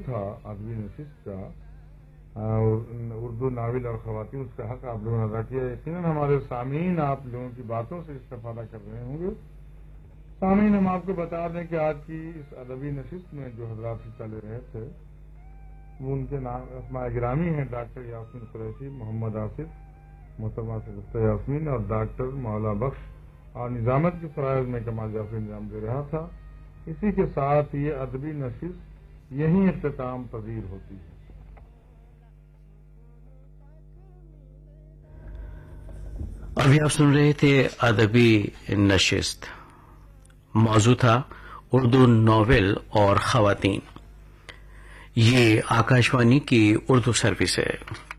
था अदबी नशिस्त का, उर्दू नावल और खवातीन, उसका हक आप लोगों ने अदा किया। यकीनन हमारे सामीन आप लोगों की बातों से इस्तेफादा कर रहे होंगे। सामीन, हम आपको बता दें कि आज की इस अदबी नशिस्त में जो हजरात हिस्सा ले रहे थे वो उनके नाम अस्माए गिरामी हैं डॉक्टर यास्मीन कुरैशी, मोहम्मद आसिफ, मोहतरमा से यास्मीन और डॉक्टर मौला बख्श, और निजामत के फराइज में कमाल जाफरी निजाम दे रहा था। इसी के साथ ये अदबी नशिस्त यहीं इख्तिताम पजीर होती है। अभी आप सुन रहे थे अदबी नशिस्त। मौजू था उर्दू नॉवेल और खवातीन। ये आकाशवाणी की उर्दू सर्विस है।